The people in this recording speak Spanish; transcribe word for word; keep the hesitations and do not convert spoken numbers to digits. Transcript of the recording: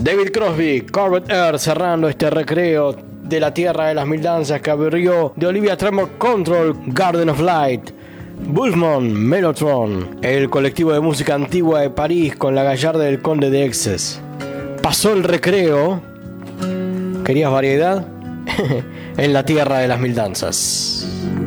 David Crosby, Corvette Air, cerrando este recreo de la tierra de las mil danzas que abrió de Olivia Tremor Control, Garden of Light, Wolfman, Mellotron, el colectivo de música antigua de París con la gallarda del Conde de Excess. Pasó el recreo. ¿Querías variedad? En la tierra de las mil danzas.